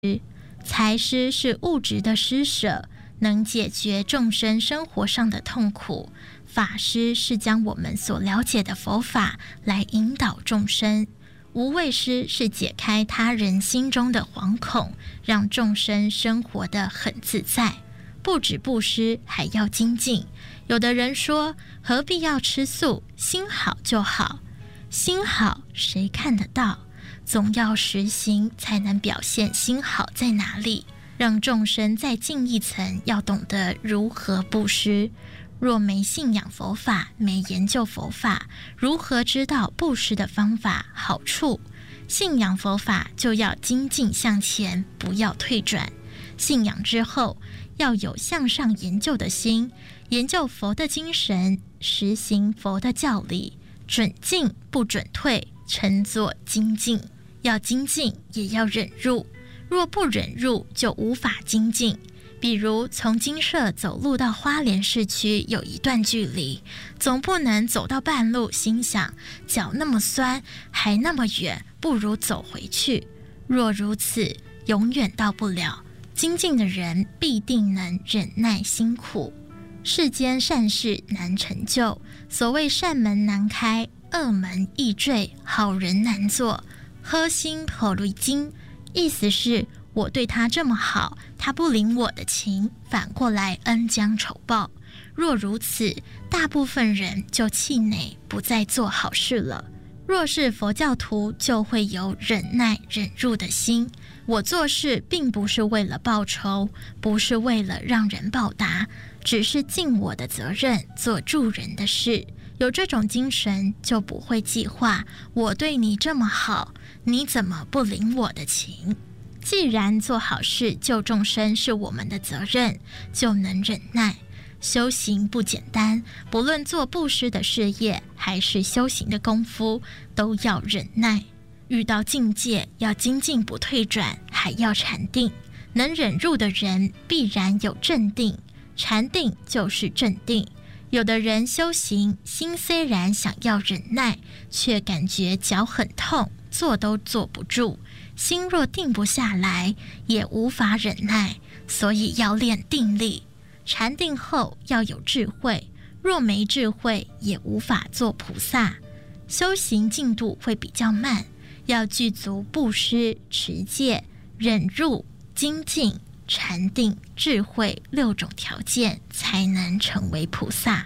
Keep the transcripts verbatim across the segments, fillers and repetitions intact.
财施是物质的施舍，能解决众生生活上的痛苦；法施是将我们所了解的佛法来引导众生；无畏施是解开他人心中的惶恐，让众生生活得很自在。不止布施，还要精进。有的人说，何必要吃素？心好就好。心好谁看得到？总要实行才能表现心好在哪里，让众生再进一层，要懂得如何布施。若没信仰佛法，没研究佛法，如何知道布施的方法好处？信仰佛法就要精进向前，不要退转。信仰之后，要有向上研究的心，研究佛的精神，实行佛的教理，准进不准退，称作精进。要精进也要忍辱，若不忍辱就无法精进。比如从精舍走路到花莲市区有一段距离，总不能走到半路心想脚那么酸还那么远，不如走回去。若如此，永远到不了。精进的人必定能忍耐辛苦。世间善事难成就，所谓善门难开，恶门易坠，好人难做。喝心口虑精，意思是我对他这么好，他不领我的情，反过来恩将仇报。若如此，大部分人就气馁，不再做好事了。若是佛教徒，就会有忍耐忍辱的心。我做事并不是为了报酬，不是为了让人报答，只是尽我的责任，做助人的事。有这种精神，就不会计划我对你这么好，你怎么不领我的情？既然做好事救众生是我们的责任，就能忍耐。修行不简单，不论做布施的事业，还是修行的功夫，都要忍耐。遇到境界，要精进不退转，还要禅定。能忍辱的人，必然有镇定。禅定就是镇定。有的人修行，心虽然想要忍耐，却感觉脚很痛，坐都坐不住。心若定不下来，也无法忍耐，所以要练定力。禅定后要有智慧，若没智慧，也无法做菩萨。修行进度会比较慢，要具足布施、持戒、忍辱、精进、禅定、智慧六种条件，才能成为菩萨。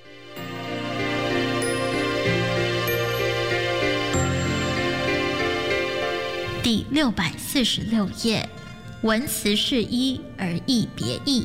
第六百四十六页，文辞是一，而义别义。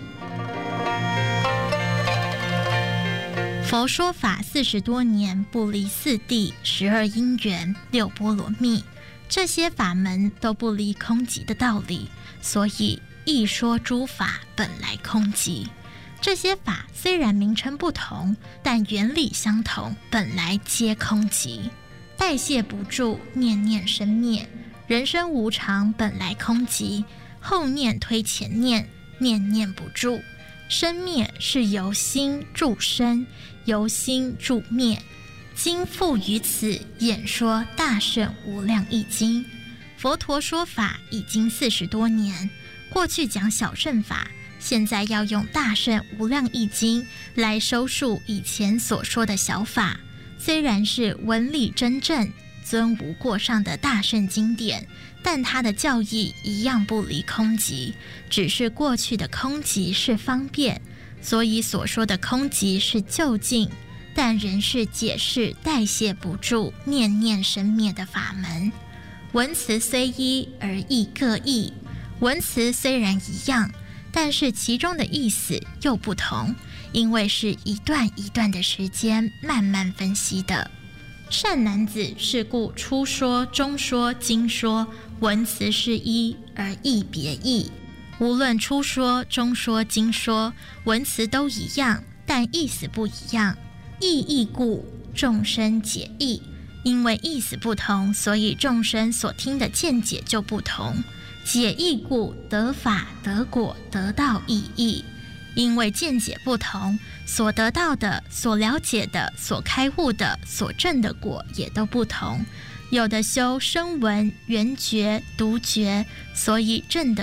佛说法四十多年，不离四谛、十二因缘、六波罗蜜，这些法门都不离空寂的道理，所以一说诸法本来空寂。这些法虽然名称不同，但原理相同，本来皆空寂。代谢不住，念念生灭。人生无常，本来空寂，后念推前念，念念不住。生灭是由心助生，由心助灭。今复于此演说大圣无量义经。佛陀说法已经四十多年，过去讲小乘法，现在要用大圣无量义经来收束以前所说的小法。虽然是文理真正、尊无过上的大圣经典，但它的教义一样不离空寂，只是过去的空寂是方便，所以所说的空寂是究竟，但仍是解释代谢不住、念念生灭的法门。文辞虽一，而义各异。文辞虽然一样，但是其中的意思又不同，因为是一段一段的时间慢慢分析的。善男子，是故初说、中说、经说，文辞是一，而义别异。无论初说、中说、经说，文辞都一样，但意思不一样。意义故，众生解义。因为意思不同，所以众生所听的见解就不同。解义故，得法、得果、得道意义。因为见解不同，所得到的、所了解的、所开悟的、所证的果也都不同， 有的修声闻、缘觉、独觉，所以证得